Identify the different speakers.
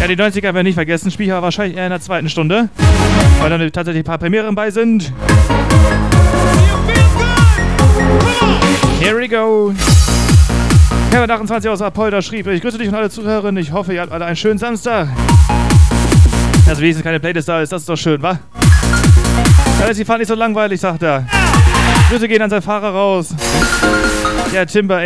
Speaker 1: Ja, die 90er werden wir nicht vergessen. Spiel ich aber wahrscheinlich eher in der zweiten Stunde. Weil dann tatsächlich ein paar Premieren bei sind. Here we go. Kevin 28 aus Apolda schrieb: Ich grüße dich und alle Zuhörerinnen. Ich hoffe, ihr habt alle einen schönen Samstag. Also wenigstens keine Playlist da ist, das ist doch schön, wa? Dann ist die Fahrt nicht so langweilig, sagt er. Grüße gehen an seinen Fahrer raus. Ja, Timber,